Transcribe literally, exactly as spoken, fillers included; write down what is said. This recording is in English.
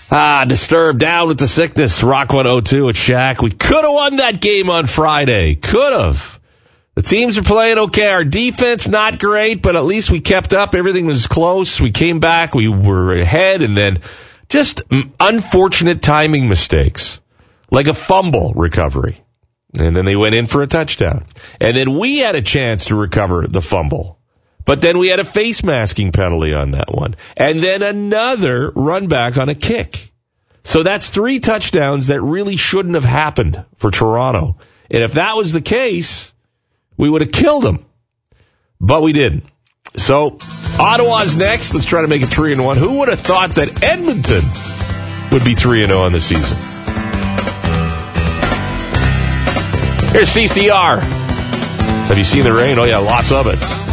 Ah, Disturbed down with the sickness. Rock one oh two at Shaq. We could have won that game on Friday. Could have. The teams are playing okay. Our defense, not great, but at least we kept up. Everything was close. We came back. We were ahead, and then just unfortunate timing mistakes, like a fumble recovery. And then they went in for a touchdown. And then we had a chance to recover the fumble. But then we had a face masking penalty on that one. And then another run back on a kick. So that's three touchdowns that really shouldn't have happened for Toronto. And if that was the case, we would have killed them. But we didn't. So Ottawa's next. Let's try to make it three and one. Who would have thought that Edmonton would be three and oh on the season? Here's C C R. Have you seen the rain? Oh, yeah, lots of it.